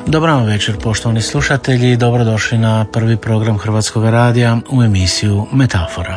Dobar vam večer, poštovani slušatelji, dobrodošli na prvi program Hrvatskog radija u emisiju Metafora.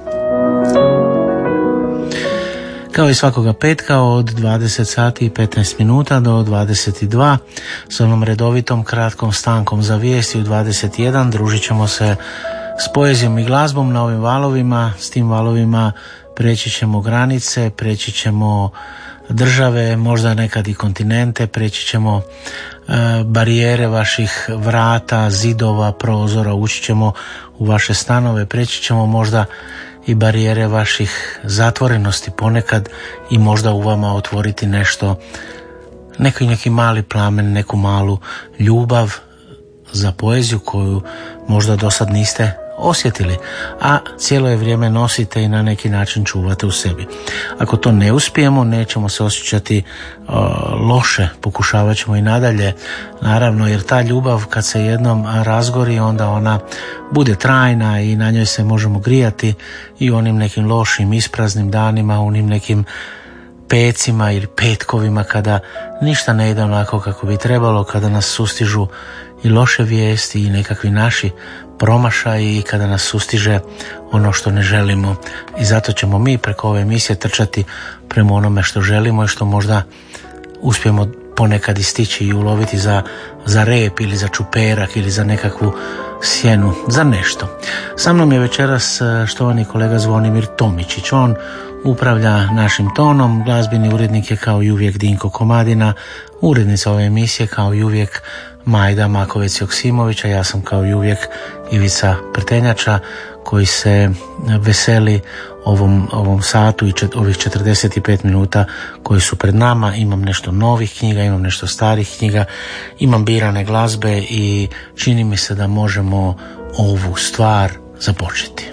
Kao i svakoga petka od 20 sati i 15 minuta do 22 s onom redovitom kratkom stankom za vijesti u 21 družit ćemo se s poezijom i glazbom na ovim valovima. S tim valovima preći ćemo granice, preći ćemo države, možda nekad i kontinente, preći ćemo barijere vaših vrata, zidova, prozora, ući ćemo u vaše stanove, preći ćemo možda i barijere vaših zatvorenosti ponekad i možda u vama otvoriti nešto, neki mali plamen, neku malu ljubav za poeziju koju možda do sad niste osjetili, a cijelo je vrijeme nosite i na neki način čuvate u sebi. Ako to ne uspijemo, nećemo se osjećati loše, pokušavat ćemo i nadalje, naravno, jer ta ljubav kad se jednom razgori, onda ona bude trajna i na njoj se možemo grijati i u onim nekim lošim, ispraznim danima, u onim nekim pecima ili petkovima kada ništa ne ide onako kako bi trebalo, kada nas sustižu i loše vijesti i nekakvi naši promašaji i kada nas sustiže ono što ne želimo. I zato ćemo mi preko ove emisije trčati prema onome što želimo i što možda uspijemo ponekad istići i uloviti za rep ili za čuperak ili za nekakvu sjenu, za nešto. Sa mnom je večeras štovani kolega Zvonimir Tomičić. On upravlja našim tonom, glazbeni urednik je kao i uvijek Dinko Komadina, urednica ove emisije kao i uvijek Majda Makovec-Joksimović, a ja sam kao i uvijek Ivica Prtenjača koji se veseli ovom satu i ovih 45 minuta koji su pred nama. Imam nešto novih knjiga, imam nešto starih knjiga, imam birane glazbe i čini mi se da možemo ovu stvar započeti.